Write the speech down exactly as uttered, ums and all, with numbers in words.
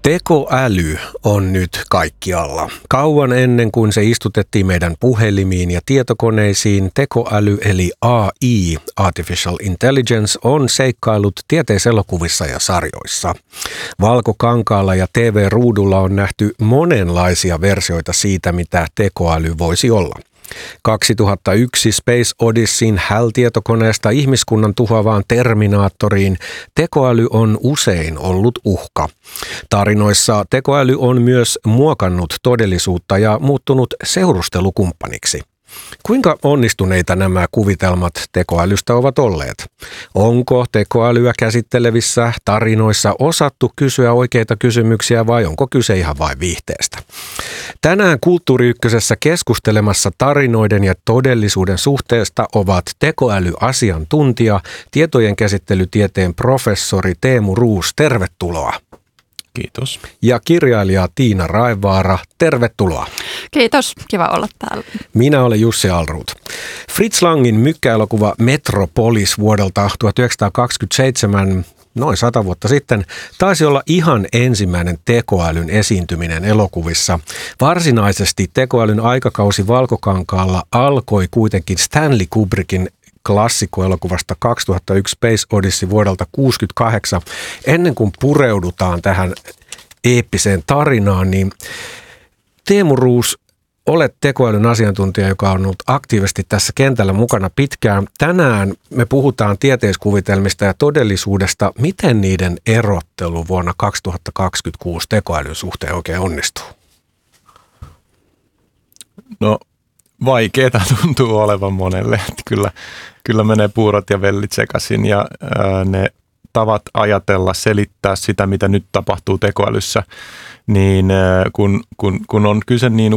Tekoäly on nyt kaikkialla. Kauan ennen kuin se istutettiin meidän puhelimiin ja tietokoneisiin, tekoäly eli A I, Artificial Intelligence, on seikkailut tieteiselokuvissa ja sarjoissa. Valkokankaalla ja T V-ruudulla on nähty monenlaisia versioita siitä, mitä tekoäly voisi olla. kaksituhattayksi Space Odysseyn H A L-tietokoneesta ihmiskunnan tuhoavaan Terminaattoriin tekoäly on usein ollut uhka. Tarinoissa tekoäly on myös muokannut todellisuutta ja muuttunut seurustelukumppaniksi. Kuinka onnistuneita nämä kuvitelmat tekoälystä ovat olleet? Onko tekoälyä käsittelevissä tarinoissa osattu kysyä oikeita kysymyksiä vai onko kyse ihan vain viihteestä? Tänään Kulttuuri Ykkösessä keskustelemassa tarinoiden ja todellisuuden suhteesta ovat tekoälyasiantuntija, tietojen käsittelytieteen professori Teemu Roos. Tervetuloa. Kiitos. Ja kirjailija Tiina Raivaara, tervetuloa. Kiitos, kiva olla täällä. Minä olen Jussi Alruut. Fritz Langin mykkäelokuva Metropolis vuodelta tuhatyhdeksänsataakaksikymmentäseitsemän, noin sata vuotta sitten, taisi olla ihan ensimmäinen tekoälyn esiintyminen elokuvissa. Varsinaisesti tekoälyn aikakausi Valkokankaalla alkoi kuitenkin Stanley Kubrickin klassikkoelokuvasta kaksituhattayksi Space Odyssey vuodelta tuhatyhdeksänsataakuusikymmentäkahdeksan. Ennen kuin pureudutaan tähän eeppiseen tarinaan, niin Teemu Roos, olet tekoälyn asiantuntija, joka on ollut aktiivisesti tässä kentällä mukana pitkään. Tänään me puhutaan tieteiskuvitelmista ja todellisuudesta. Miten niiden erottelu vuonna kaksituhattakaksikymmentäkuusi tekoälyn suhteen oikein onnistuu? No vaikeeta tuntuu olevan monelle. Kyllä, kyllä menee puurot ja vellit sekaisin ja ää, ne tavat ajatella, selittää sitä, mitä nyt tapahtuu tekoälyssä, niin ää, kun, kun, kun on kyse niin